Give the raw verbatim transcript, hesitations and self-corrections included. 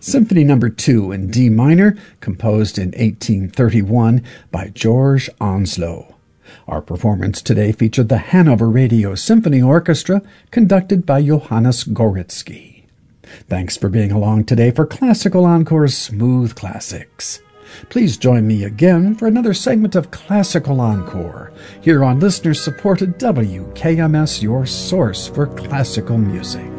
Symphony Number two in D minor, composed in eighteen thirty-one by George Onslow. Our performance today featured the Hanover Radio Symphony Orchestra, conducted by Johannes Goritsky. Thanks for being along today for Classical Encore's Smooth Classics. Please join me again for another segment of Classical Encore, here on listener-supported W K M S, your source for classical music.